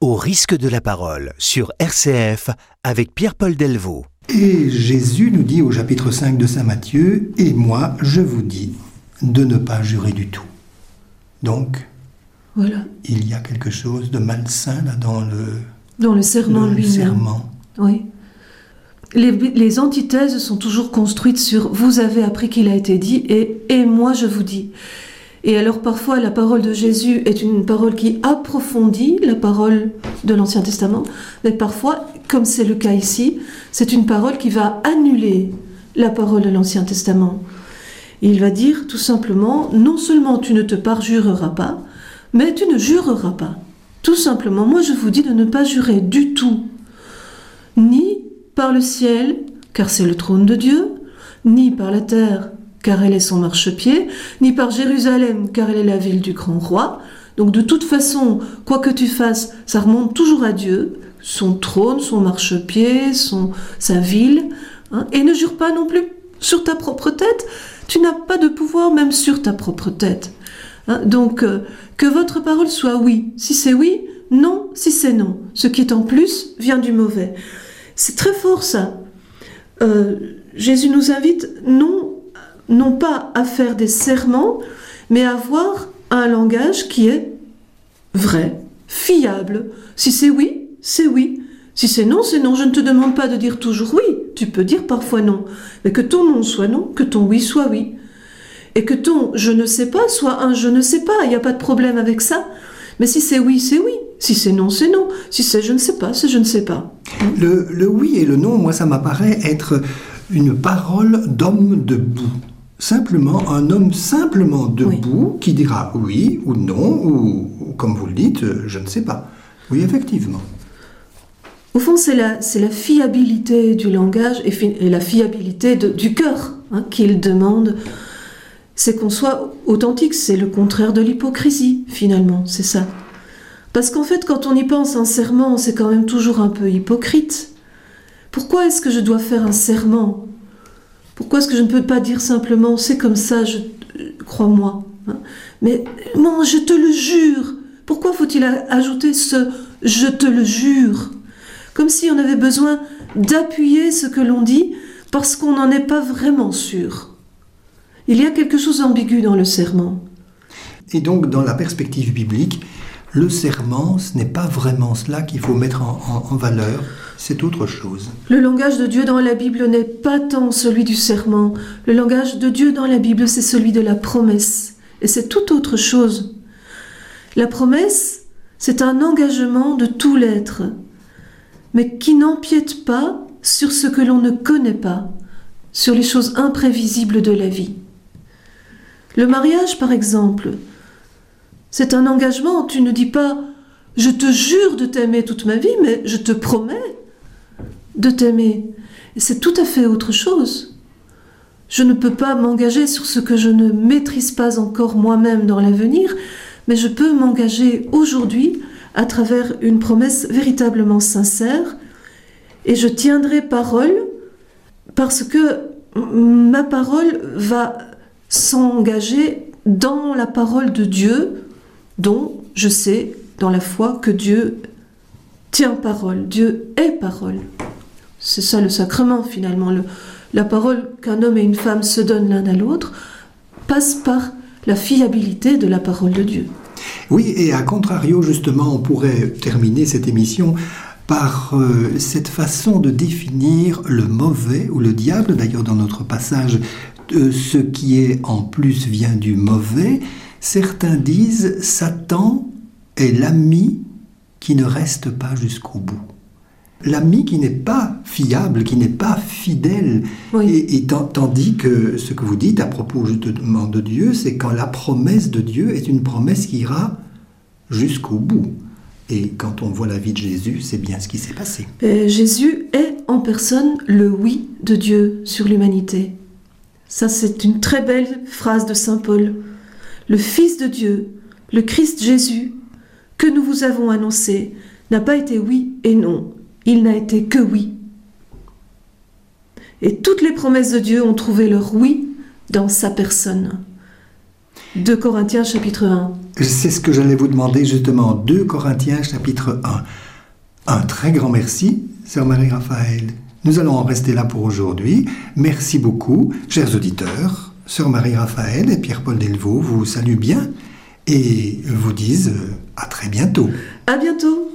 Au risque de la parole, sur RCF, avec Pierre-Paul Delvaux. Et Jésus nous dit au chapitre 5 de Saint Matthieu, « Et moi, je vous dis de ne pas jurer du tout. » Donc, voilà. Il y a quelque chose de malsain là dans le serment lui-même. Serment. Oui. Les antithèses sont toujours construites sur « vous avez appris qu'il a été dit » et « moi je vous dis ». Et alors parfois la parole de Jésus est une parole qui approfondit la parole de l'Ancien Testament, mais parfois, comme c'est le cas ici, c'est une parole qui va annuler la parole de l'Ancien Testament. Il va dire tout simplement, non seulement tu ne te parjureras pas, mais tu ne jureras pas. Tout simplement, moi je vous dis de ne pas jurer du tout, ni par le ciel, car c'est le trône de Dieu, ni par la terre, car elle est son marchepied, ni par Jérusalem, car elle est la ville du grand roi. Donc de toute façon, quoi que tu fasses, ça remonte toujours à Dieu, son trône, son marchepied, sa ville. Et ne jure pas non plus sur ta propre tête. Tu n'as pas de pouvoir même sur ta propre tête. Donc, que votre parole soit oui. Si c'est oui, non, si c'est non. Ce qui est en plus vient du mauvais. C'est très fort ça. Jésus nous invite non pas à faire des serments, mais à avoir un langage qui est vrai, fiable. Si c'est oui, c'est oui. Si c'est non, c'est non. Je ne te demande pas de dire toujours oui. Tu peux dire parfois non. Mais que ton non soit non, que ton oui soit oui. Et que ton je ne sais pas soit un je ne sais pas. Il n'y a pas de problème avec ça. Mais si c'est oui, c'est oui. Si c'est non, c'est non. Si c'est je ne sais pas, c'est je ne sais pas. Le oui et le non, moi, ça m'apparaît être une parole d'homme debout. Simplement, un homme simplement debout qui dira oui ou non, ou comme vous le dites, je ne sais pas. Oui, effectivement. Au fond, c'est la fiabilité du langage et la fiabilité du cœur qu'il demande. C'est qu'on soit authentique, c'est le contraire de l'hypocrisie, finalement, c'est ça. Parce qu'en fait, quand on y pense, un serment, c'est quand même toujours un peu hypocrite. Pourquoi est-ce que je dois faire un serment ? Pourquoi est-ce que je ne peux pas dire simplement « c'est comme ça, crois-moi » Mais non, je te le jure. Pourquoi faut-il ajouter ce « je te le jure » comme si on avait besoin d'appuyer ce que l'on dit parce qu'on n'en est pas vraiment sûr. Il y a quelque chose d'ambigu dans le serment. Et donc, dans la perspective biblique, le serment, ce n'est pas vraiment cela qu'il faut mettre en valeur, c'est autre chose. Le langage de Dieu dans la Bible n'est pas tant celui du serment. Le langage de Dieu dans la Bible, c'est celui de la promesse. Et c'est tout autre chose. La promesse, c'est un engagement de tout l'être, mais qui n'empiète pas sur ce que l'on ne connaît pas, sur les choses imprévisibles de la vie. Le mariage, par exemple, c'est un engagement. Tu ne dis pas « je te jure de t'aimer toute ma vie », mais « je te promets de t'aimer ». Et c'est tout à fait autre chose. Je ne peux pas m'engager sur ce que je ne maîtrise pas encore moi-même dans l'avenir, mais je peux m'engager aujourd'hui à travers une promesse véritablement sincère, et je tiendrai parole parce que ma parole va s'engager dans la parole de Dieu, dont je sais dans la foi que Dieu tient parole, Dieu est parole. C'est ça le sacrement finalement. La parole qu'un homme et une femme se donnent l'un à l'autre passe par la fiabilité de la parole de Dieu. Oui, et à contrario, justement, on pourrait terminer cette émission par cette façon de définir le mauvais ou le diable. D'ailleurs, dans notre passage, ce qui est en plus vient du mauvais. Certains disent Satan est l'ami qui ne reste pas jusqu'au bout. L'ami qui n'est pas fiable, qui n'est pas fidèle. Oui. Et tandis que ce que vous dites à propos justement de Dieu, c'est quand la promesse de Dieu est une promesse qui ira jusqu'au bout. Et quand on voit la vie de Jésus, c'est bien ce qui s'est passé. Jésus est en personne le oui de Dieu sur l'humanité. Ça, c'est une très belle phrase de saint Paul. Le Fils de Dieu, le Christ Jésus, que nous vous avons annoncé, n'a pas été oui et non. Il n'a été que oui. Et toutes les promesses de Dieu ont trouvé leur oui dans sa personne. 2 Corinthiens chapitre 1. C'est ce que j'allais vous demander justement, 2 Corinthiens chapitre 1. Un très grand merci, sœur Marie-Raphaël. Nous allons en rester là pour aujourd'hui. Merci beaucoup, chers auditeurs. Sœur Marie-Raphaël et Pierre-Paul Delvaux vous saluent bien et vous disent à très bientôt. À bientôt.